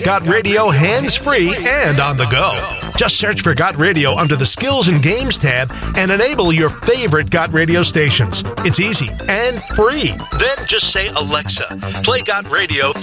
Get Got Radio hands-free and on the go. Just search for Got Radio under the Skills and Games tab and enable your favorite Got Radio stations. It's easy and free. Then just say, Alexa, play Got Radio